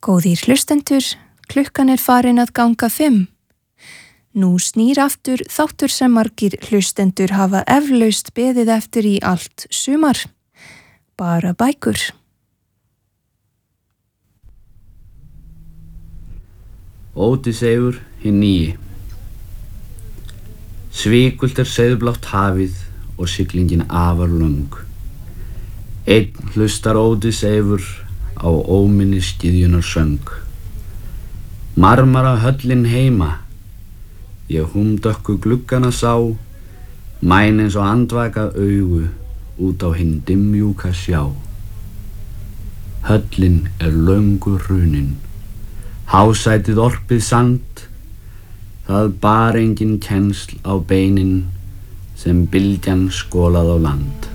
Góðir hlustendur, klukkan farin að ganga 5. Nú snýr aftur þáttur sem margir hlustendur hafa eflaust beðið eftir í allt sumar. Bara bækur. Ódysseifur hinn nýi. Svikult seiðblátt hafið og siglingin afar löng. Einn hlustar Ódysseifur á óminni skíðjunar söng. Marmara höllin heima, ég húmdökku gluggana sá, mæn eins og andvaka augu út á hinn dimmjúka sjá. Höllin löngu hrunin, hásætið orpið sand, það bar engin kennsl á beinin sem bylgjan skolað á land.